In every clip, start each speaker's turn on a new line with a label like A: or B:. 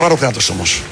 A: Πάρω κράτος όμως.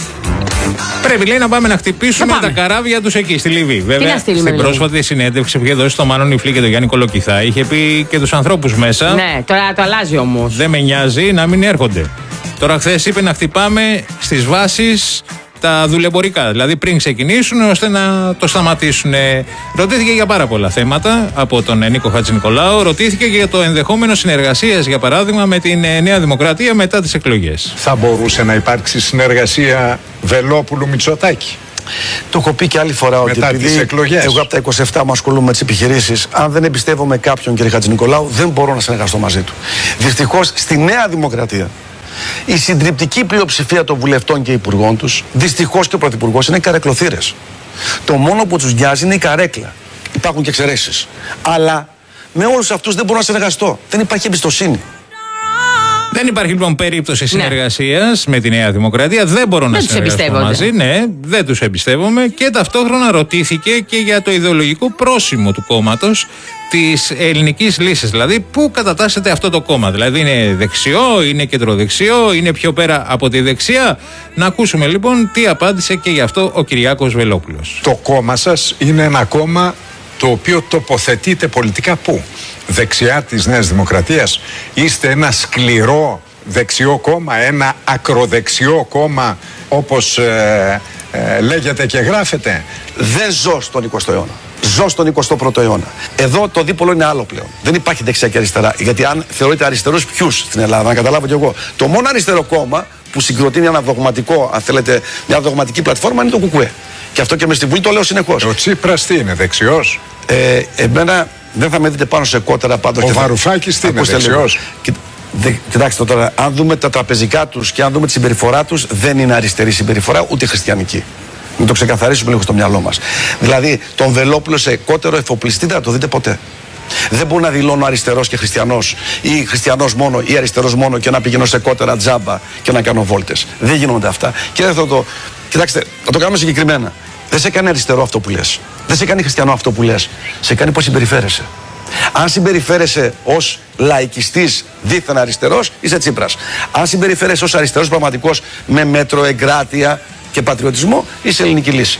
B: Πρέπει, λέει, να πάμε να χτυπήσουμε τα καράβια τους εκεί, στη Λιβύη. Βέβαια, στην πρόσφατη συνέντευξη που είχε δώσει στο Μάνο Νιφλή και τον Γιάννη Κολοκυθά, είχε πει και τους ανθρώπους μέσα.
C: Ναι, τώρα το αλλάζει όμως.
B: Δεν με νοιάζει να μην έρχονται. Τώρα, χθες είπε να χτυπάμε στις βάσεις τα δουλεμπορικά, δηλαδή πριν ξεκινήσουν, ώστε να το σταματήσουν. Ρωτήθηκε για πάρα πολλά θέματα από τον Νίκο Χατζηνικολάου. Ρωτήθηκε και για το ενδεχόμενο συνεργασίας, για παράδειγμα, με την Νέα Δημοκρατία μετά τις εκλογές.
D: Θα μπορούσε να υπάρξει συνεργασία Βελόπουλου-Μητσοτάκη?
A: Το έχω πει και άλλη φορά ότι επειδή εγώ από τα 27 μου ασχολούμαι με τις επιχειρήσεις, αν δεν εμπιστεύομαι κάποιον, κύριε Χατζηνικολάου, δεν μπορώ να συνεργαστώ μαζί του. Δυστυχώς στη Νέα Δημοκρατία η συντριπτική πλειοψηφία των βουλευτών και υπουργών τους, δυστυχώς και ο πρωθυπουργός, είναι καρεκλοθύρες. Το μόνο που τους νοιάζει είναι η καρέκλα. Υπάρχουν και εξαιρέσεις. Αλλά με όλους αυτούς δεν μπορώ να συνεργαστώ. Δεν υπάρχει εμπιστοσύνη.
B: Δεν υπάρχει λοιπόν περίπτωση συνεργασίας με τη Νέα Δημοκρατία. Δεν μπορώ να συνεργαστώ μαζί. Ναι, δεν τους εμπιστεύομαι. Και ταυτόχρονα ρωτήθηκε και για το ιδεολογικό πρόσημο του κόμματος της ελληνικής λύσης. Δηλαδή, πού κατατάσσεται αυτό το κόμμα? Δηλαδή, είναι δεξιό, είναι κεντροδεξιό, είναι πιο πέρα από τη δεξιά? Να ακούσουμε λοιπόν τι απάντησε και γι' αυτό ο Κυριάκος Βελόπουλος.
D: Το κόμμα σας είναι ένα κόμμα το οποίο τοποθετείται πολιτικά πού? Δεξιά της Νέας Δημοκρατίας? Είστε ένα σκληρό δεξιό κόμμα, ένα ακροδεξιό κόμμα, όπως λέγεται και γράφεται?
A: Δεν ζω στον 20ο αιώνα. Ζω στον 21ο αιώνα. Εδώ το δίπολο είναι άλλο πλέον. Δεν υπάρχει δεξιά και αριστερά. Γιατί αν θεωρείτε αριστερούς ποιους στην Ελλάδα, να καταλάβω κι εγώ. Το μόνο αριστερό κόμμα που συγκροτεί ένα δογματικό, αν θέλετε, μια δογματική πλατφόρμα είναι το ΚΚΕ. Και αυτό και με στη Βουλή το λέω συνεχώς.
D: Ο Τσίπρας τι είναι, δεξιός?
A: Εμένα δεν θα με δείτε πάνω σε κότερα πάντως.
D: Ο Βαρουφάκης τι είναι, δεξιός?
A: Κοιτάξτε τώρα, αν δούμε τα τραπεζικά τους και αν δούμε τη συμπεριφορά τους, δεν είναι αριστερή συμπεριφορά, ούτε χριστιανική. Να το ξεκαθαρίσουμε λίγο στο μυαλό μας. Δηλαδή, τον Βελόπουλο σε κότερο εφοπλιστή δεν θα το δείτε ποτέ. Δεν μπορεί να δηλώνω αριστερός και χριστιανός, ή χριστιανός μόνο ή αριστερός μόνο, και να πηγαίνω σε κότερα τζάμπα και να κάνω βόλτες. Δεν γίνονται αυτά. Και κοιτάξτε, να το κάνουμε συγκεκριμένα. Δεν σε κάνει αριστερό αυτό που λες. Δεν σε κάνει χριστιανό αυτό που λες. Σε κάνει πώς συμπεριφέρεσαι. Αν συμπεριφέρεσαι ως λαϊκιστής δίθεν αριστερός, είσαι Τσίπρας. Αν συμπεριφέρεσαι ως αριστερός πραγματικός, με μέτρο, εγκράτεια και πατριωτισμό, είσαι ελληνική λύση.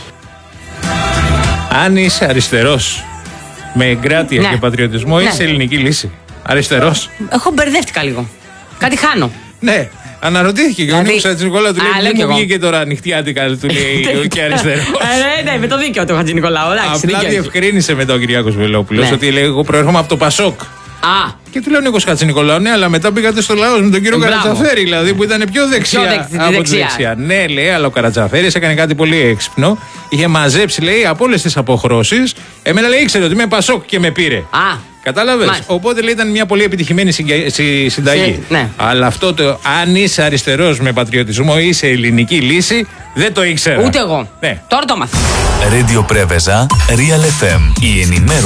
B: Αν είσαι αριστερός με εγκράτεια και πατριωτισμό, είσαι ελληνική λύση. Αριστερός.
C: Εγώ μπερδεύτηκα λίγο. Κάτι χάνω.
B: Ναι. Αναρωτήθηκε και ο Νίκος Χατζηνικολάου, του λέει: μου βγήκε τώρα νυχτιάτικα, του λέει, και αριστερός.
C: Ναι, με το δίκαιο του Χατζηνικολάου.
B: Απλά διευκρίνησε με τον Κυριάκος Βελόπουλος ότι λέει: εγώ προέρχομαι από το Πασόκ. Και του λέει ο Νίκος Χατζηνικολάου: ναι, αλλά μετά πήγατε στο λαό με τον κύριο Καρατζαφέρη, δηλαδή που ήταν πιο δεξιά από τη δεξιά. Ναι, λέει, αλλά ο Καρατζαφέρης έκανε κάτι πολύ έξυπνο. Είχε μαζέψει, λέει, από όλες τις αποχρώσεις. Εμένα, λέει, ήξερε ότι είμαι Πασόκ και με πήρε. Κατάλαβες. Οπότε, λέει, ήταν μια πολύ επιτυχημένη συνταγή. Ναι. Αλλά αυτό το αν είσαι αριστερός με πατριωτισμό ή είσαι ελληνική λύση, δεν το ήξερα.
C: Ούτε εγώ. Ναι. Τώρα το μάθα.
E: Radio Preveza, Real FM. Η ενημέρωση